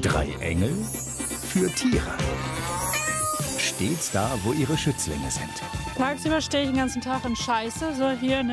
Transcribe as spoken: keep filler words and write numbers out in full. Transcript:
Drei Engel für Tiere. Stets da, wo ihre Schützlinge sind. Tagsüber stehe ich den ganzen Tag in Scheiße, so hier, ne?